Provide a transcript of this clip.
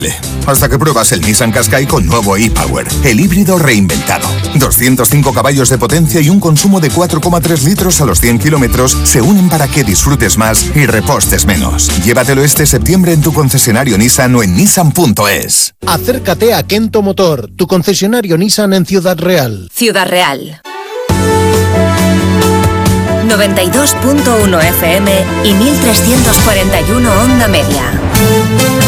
Hasta que pruebas el Nissan Qashqai con nuevo e-Power, el híbrido reinventado. 205 caballos de potencia y un consumo de 4,3 litros a los 100 kilómetros se unen para que disfrutes más y repostes menos. Llévatelo este septiembre en tu concesionario Nissan o en nissan.es. Acércate a Kento Motor, tu concesionario Nissan en Ciudad Real. Ciudad Real. 92.1 FM y 1341 onda media.